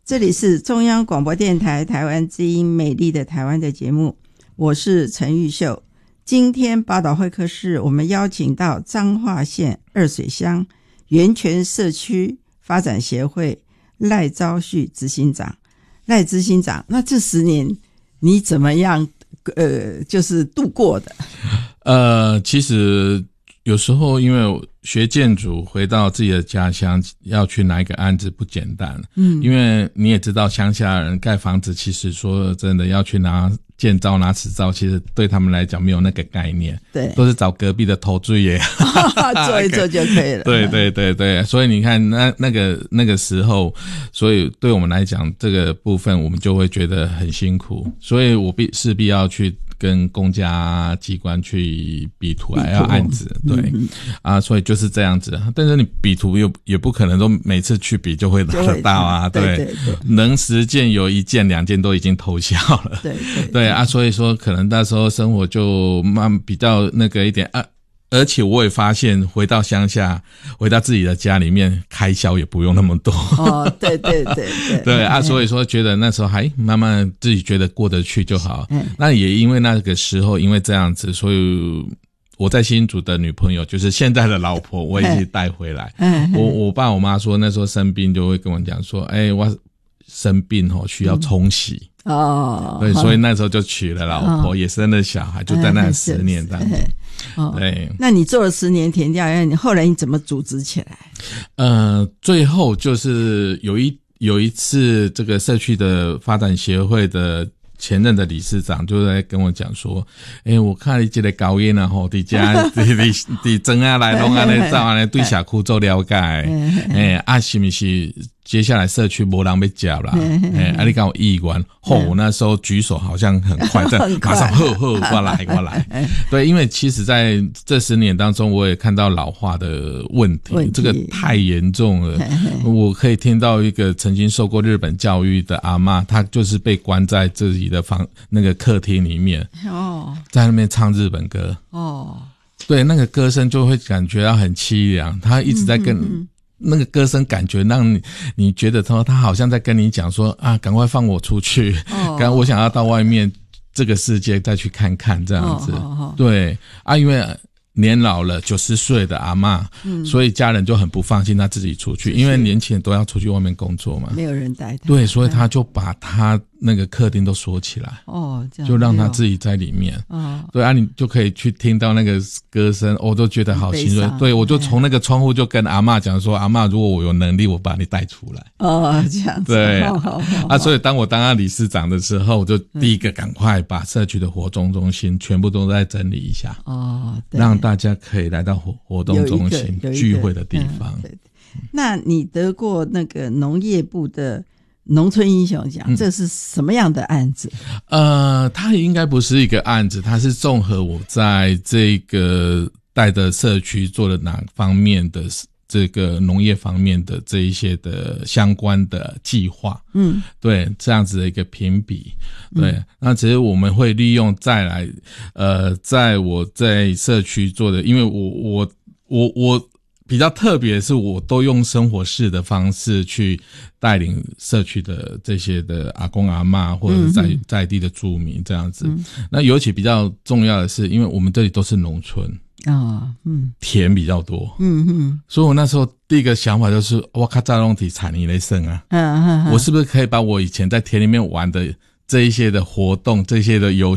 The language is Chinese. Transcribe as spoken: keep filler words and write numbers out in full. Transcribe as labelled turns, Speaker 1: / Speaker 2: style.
Speaker 1: 这里是中央广播电台台湾之音美丽的台湾的节目，我是陈玉秀。今天宝岛会客室我们邀请到彰化县二水乡源泉社区发展协会赖昭旭执行长。赖执行长，那这十年你怎么样呃就是度过的？
Speaker 2: 呃其实有时候因为学建筑回到自己的家乡要去拿一个案子不简单，嗯，因为你也知道乡下人盖房子其实说真的要去拿建造拿执照，其实对他们来讲没有那个概念，对，都是找隔壁的头最爷
Speaker 1: 做一做就可以了。
Speaker 2: 对对对对，所以你看那那个那个时候，所以对我们来讲这个部分我们就会觉得很辛苦，所以我必势必要去跟公家机关去比图来要案子，对、嗯、啊，所以就是这样子。但是你比图又也不可能都每次去比就会拿得到啊，对对 对, 对，能十件有一件两件都已经偷笑了，对 对, 对, 对啊，所以说可能那时候生活就慢比较那个一点啊。而且我也发现回到乡下回到自己的家里面开销也不用那么多
Speaker 1: 哦，对对对对
Speaker 2: 对啊，所以说觉得那时候还慢慢自己觉得过得去就好、嗯、那也因为那个时候因为这样子，所以我在新竹的女朋友就是现在的老婆我也一起带回来、嗯、我我爸我妈说那时候生病就会跟我讲说哎、欸，我生病哦需要冲洗、嗯哦，对，所以那时候就娶了老婆、哦、也生了小孩，就在那十年当中、
Speaker 1: 哦、对。那你做了十年田调，你后来你怎么组织起来？
Speaker 2: 呃，最后就是有一有一次这个社区的发展协会的前任的理事长就在跟我讲说，诶、欸，我看你这个高音啊吼，伫家伫伫真啊来拢安尼走安尼对社区做了解，诶、欸，啊是不是接下来社区没人要接啦？哎，啊，你跟我议员，吼，我那时候举手好像很快，在马上呵呵，我来我来。对，因为其实在这十年当中，我也看到老化的问题，问题这个太严重了。我可以听到一个曾经受过日本教育的阿嬷，她就是被关在自己的房那个客厅里面，哦，在那边唱日本歌，哦，对，那个歌声就会感觉到很凄凉，她一直在跟。嗯嗯嗯那个歌声感觉让你你觉得说他好像在跟你讲说啊，赶快放我出去，哦，赶我想要到外面这个世界再去看看这样子，哦哦哦，对啊，因为年老了九十岁的阿嬷，嗯，所以家人就很不放心他自己出去，因为年轻人都要出去外面工作嘛，
Speaker 1: 没有人带他，
Speaker 2: 对，所以他就把他那个客厅都锁起来，哦，这样就让他自己在里面，哦，对啊，你就可以去听到那个歌声，我都觉得好心碎，对，我就从那个窗户就跟阿嬷讲说，阿嬷，如果我有能力，我把你带出来，哦，这样子，对，好好好啊，所以当我当上理事长的时候，我就第一个赶快把社区的活动中心全部都再整理一下，哦，让大家可以来到活活动中心聚会的地方，嗯，对对。
Speaker 1: 那你得过那个农业部的农村英雄奖，嗯，这是什么样的案子？
Speaker 2: 呃，它应该不是一个案子，它是综合我在这个带的社区做了哪方面的这个农业方面的这一些的相关的计划，嗯，对，这样子的一个评比，对，嗯，那只是我们会利用再来，呃，在我在社区做的，因为我我我我。比较特别的是我都用生活式的方式去带领社区的这些的阿公阿嬷或者在、嗯、在地的住民这样子，嗯，那尤其比较重要的是因为我们这里都是农村啊，嗯，田比较多，嗯嗯，所以我那时候第一个想法就是我较早拢伫产业来生啊，嗯嗯，我是不是可以把我以前在田里面玩的这一些的活动这些的游